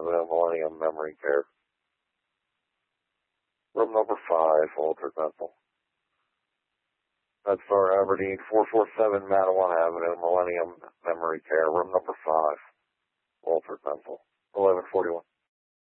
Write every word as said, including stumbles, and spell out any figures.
Avenue, Millennium Memory Care. Room number five, Walter Dental. MedStar Aberdeen, four forty-seven Madawan Avenue, Millennium Memory Care. Room number five, Walter Dental. eleven forty-one.